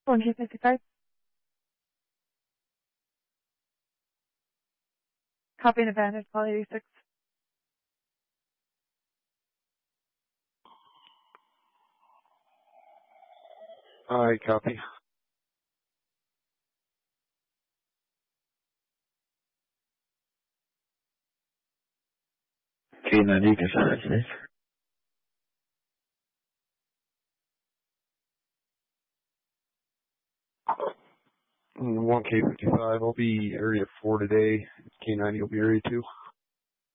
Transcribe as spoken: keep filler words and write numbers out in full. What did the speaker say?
one K fifty-five. Copy and advantage, call eighty-six. Alright, copy. K ninety, you can silence this. one K fifty-five, I'll be area four today. K ninety will be area two.